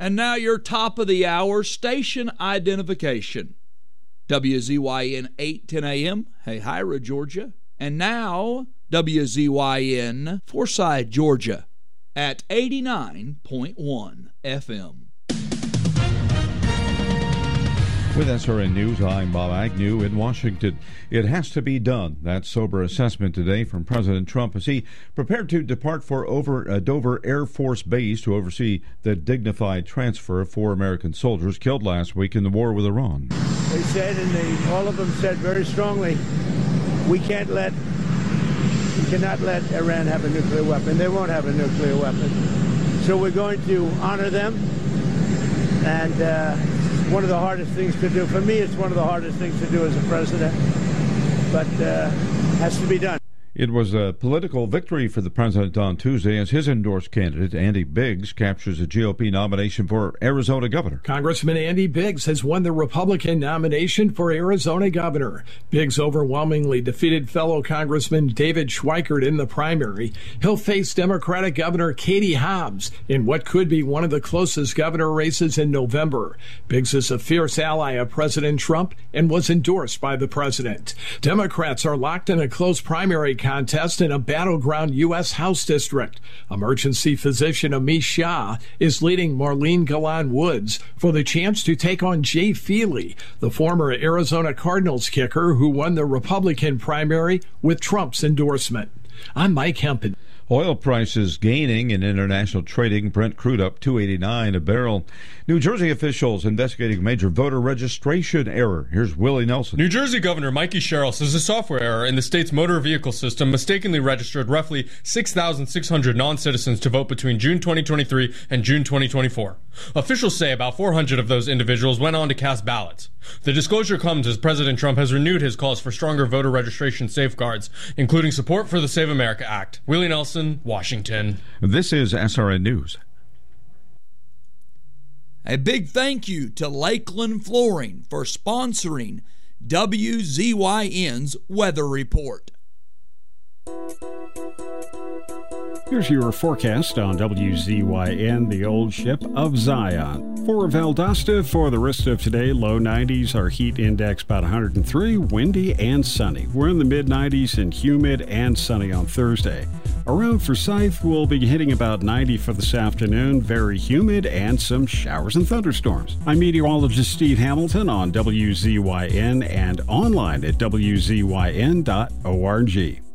And now your top of the hour station identification. WZYN 810 AM, Hahira, Georgia. And now WZYN Forsyth, Georgia at 89.1 FM. With SRN News, I'm Bob Agnew in Washington. It has to be done. That sober assessment today from President Trump as he prepared to depart for Dover Air Force Base to oversee the dignified transfer of 4 American soldiers killed last week in the war with Iran. They said, and all of them said very strongly, we cannot let Iran have a nuclear weapon. They won't have a nuclear weapon. So we're going to honor them, and one of the hardest things to do. For me, it's one of the hardest things to do as a president, but has to be done. It was a political victory for the president on Tuesday as his endorsed candidate, Andy Biggs, captures a GOP nomination for Arizona governor. Congressman Andy Biggs has won the Republican nomination for Arizona governor. Biggs overwhelmingly defeated fellow Congressman David Schweikert in the primary. He'll face Democratic Governor Katie Hobbs in what could be one of the closest governor races in November. Biggs is a fierce ally of President Trump and was endorsed by the president. Democrats are locked in a close primary contest in a battleground U.S. House district. Emergency physician Amish Shah is leading Marlene Galan Woods for the chance to take on Jay Feely, the former Arizona Cardinals kicker who won the Republican primary with Trump's endorsement. I'm Mike Hempen. Oil prices gaining in international trading. Brent crude up $2.89 a barrel. New Jersey officials investigating a major voter registration error. Here's Willie Nelson. New Jersey Governor Mikey Sherrill says a software error in the state's motor vehicle system mistakenly registered roughly 6,600 non-citizens to vote between June 2023 and June 2024. Officials say about 400 of those individuals went on to cast ballots. The disclosure comes as President Trump has renewed his calls for stronger voter registration safeguards, including support for the Save America Act. Willie Nelson, Washington. This is SRN News. A big thank you to Lakeland Flooring for sponsoring WZYN's Weather Report. Here's your forecast on WZYN, the old ship of Zion. For Valdosta, for the rest of today, low 90s, our heat index about 103, windy and sunny. We're in the mid-90s and humid and sunny on Thursday. Around Forsyth, we'll be hitting about 90 for this afternoon, very humid and some showers and thunderstorms. I'm meteorologist Steve Hamilton on WZYN and online at WZYN.org.